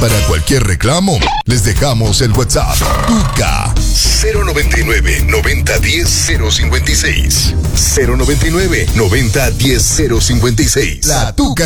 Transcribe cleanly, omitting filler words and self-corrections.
Para cualquier reclamo, les dejamos el WhatsApp. Tuca 099 90 10 056. 099 90 10 056. La Tuca